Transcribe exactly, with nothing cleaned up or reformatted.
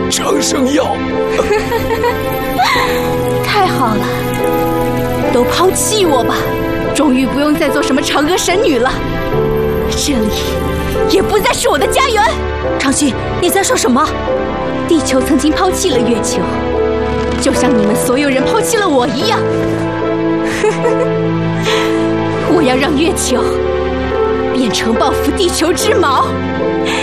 长生药。 太好了，都抛弃我吧，终于不用再做什么嫦娥神女了。这里也不再是我的家园。长旭，你在说什么？地球曾经抛弃了月球，就像你们所有人抛弃了我一样。我要让月球变成报复地球之矛。